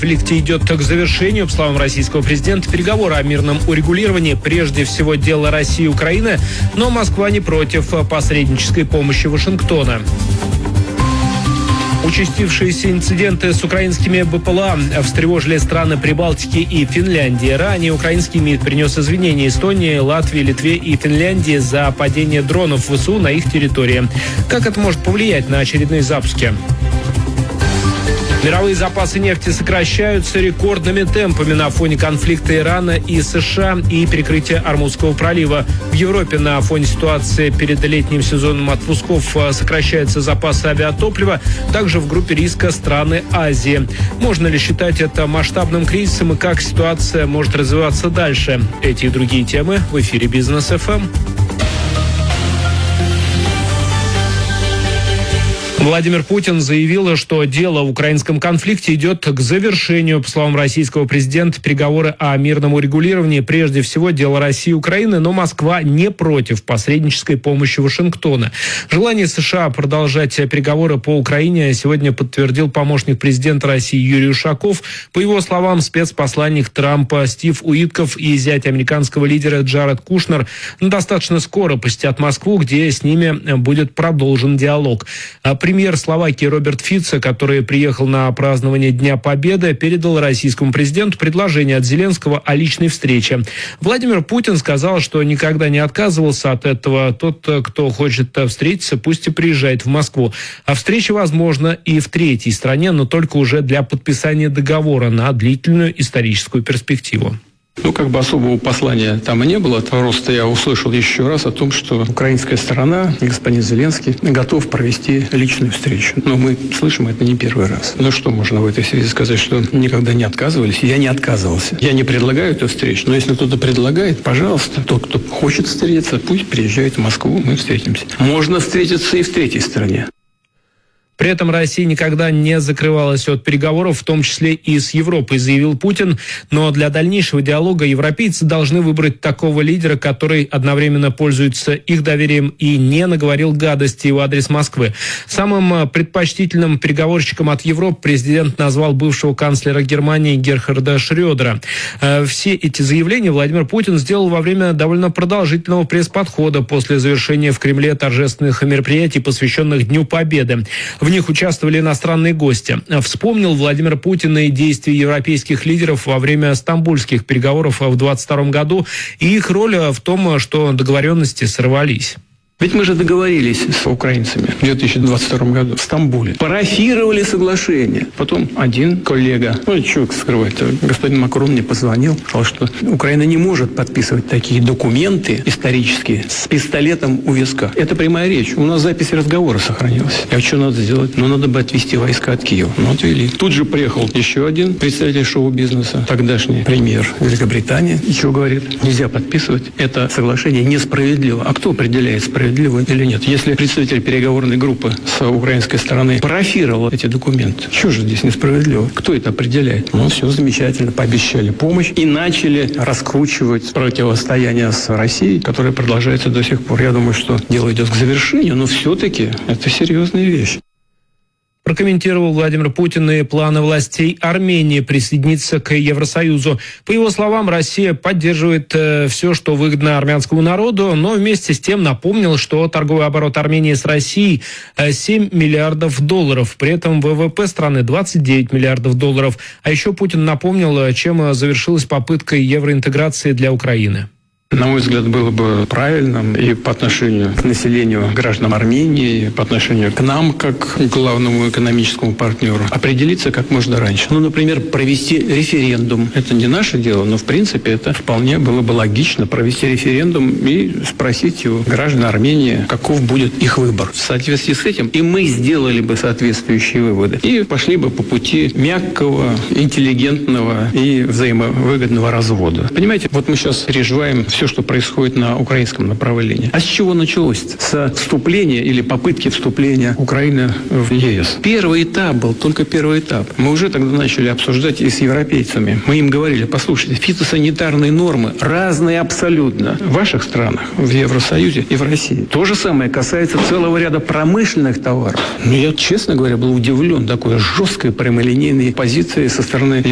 конфликте идет к завершению. По словам российского президента, переговоры о мирном урегулировании прежде всего дело России и Украины, но Москва не против посреднической помощи Вашингтона. Участившиеся инциденты с украинскими БПЛА встревожили страны Прибалтики и Финляндии. Ранее украинский МИД принес извинения Эстонии, Латвии, Литве и Финляндии за падение дронов ВСУ на их территории. Как это может повлиять на очередные запуски? Мировые запасы нефти сокращаются рекордными темпами на фоне конфликта Ирана и США и перекрытия Ормузского пролива. В Европе на фоне ситуации перед летним сезоном отпусков сокращаются запасы авиатоплива. Также в группе риска страны Азии. Можно ли считать это масштабным кризисом и как ситуация может развиваться дальше? Эти и другие темы в эфире Бизнес ФМ. Владимир Путин заявил, что дело в украинском конфликте идет к завершению. По словам российского президента, переговоры о мирном урегулировании прежде всего дело России и Украины, но Москва не против посреднической помощи Вашингтона. Желание США продолжать переговоры по Украине сегодня подтвердил помощник президента России Юрий Ушаков. По его словам, спецпосланник Трампа Стив Уитков и зять американского лидера Джаред Кушнер достаточно скоро посетят Москву, где с ними будет продолжен диалог. Премьер Словакии Роберт Фицо, который приехал на празднование Дня Победы, передал российскому президенту предложение от Зеленского о личной встрече. Владимир Путин сказал, что никогда не отказывался от этого. Тот, кто хочет встретиться, пусть и приезжает в Москву. А встреча возможна и в третьей стране, но только уже для подписания договора на длительную историческую перспективу. Особого послания там и не было. Просто я услышал еще раз о том, что украинская сторона, господин Зеленский, готов провести личную встречу. Но мы слышим это не первый раз. Что можно в этой связи сказать, что никогда не отказывались? Я не отказывался. Я не предлагаю эту встречу, но если кто-то предлагает, пожалуйста, тот, кто хочет встретиться, пусть приезжает в Москву, мы встретимся. Можно встретиться и в третьей стране. При этом Россия никогда не закрывалась от переговоров, в том числе и с Европой, заявил Путин. Но для дальнейшего диалога европейцы должны выбрать такого лидера, который одновременно пользуется их доверием и не наговорил гадости в адрес Москвы. Самым предпочтительным переговорщиком от Европы президент назвал бывшего канцлера Германии Герхарда Шрёдера. Все эти заявления Владимир Путин сделал во время довольно продолжительного пресс-подхода после завершения в Кремле торжественных мероприятий, посвященных Дню Победы. В них участвовали иностранные гости. Вспомнил Владимир Путин и действия европейских лидеров во время стамбульских переговоров в 2022 году и их роль в том, что договоренности сорвались. Ведь мы же договорились с украинцами в 2022 году в Стамбуле. Парафировали соглашение. Потом один коллега, чего скрывать, господин Макрон мне позвонил, сказал, что Украина не может подписывать такие документы исторические с пистолетом у виска. Это прямая речь. У нас запись разговора сохранилась. А что надо сделать? Надо бы отвести войска от Киева. Отвели. Тут же приехал еще один представитель шоу-бизнеса, тогдашний премьер Великобритании. И что говорит? Нельзя подписывать. Это соглашение несправедливо. А кто определяет справедливо или нет? Если представитель переговорной группы с украинской стороны парафировал эти документы, что же здесь несправедливо? Кто это определяет? Все замечательно. Пообещали помощь и начали раскручивать противостояние с Россией, которое продолжается до сих пор. Я думаю, что дело идет к завершению, но все-таки это серьезная вещь. Прокомментировал Владимир Путин и планы властей Армении присоединиться к Евросоюзу. По его словам, Россия поддерживает все, что выгодно армянскому народу, но вместе с тем напомнил, что торговый оборот Армении с Россией 7 миллиардов долларов. При этом ВВП страны 29 миллиардов долларов. А еще Путин напомнил, чем завершилась попытка евроинтеграции для Украины. На мой взгляд, было бы правильным и по отношению к населению граждан Армении, и по отношению к нам, как к главному экономическому партнеру, определиться как можно раньше. Например, провести референдум. Это не наше дело, но, в принципе, это вполне было бы логично провести референдум и спросить у граждан Армении, каков будет их выбор. В соответствии с этим и мы сделали бы соответствующие выводы. И пошли бы по пути мягкого, интеллигентного и взаимовыгодного развода. Понимаете, мы сейчас переживаем все, что происходит на украинском направлении. А с чего началось? С вступления или попытки вступления Украины в ЕС. Первый этап был, только первый этап. Мы уже тогда начали обсуждать и с европейцами. Мы им говорили, послушайте, фитосанитарные нормы разные абсолютно в ваших странах, в Евросоюзе и в России. То же самое касается целого ряда промышленных товаров. Я, честно говоря, был удивлен такой жесткой прямолинейной позиции со стороны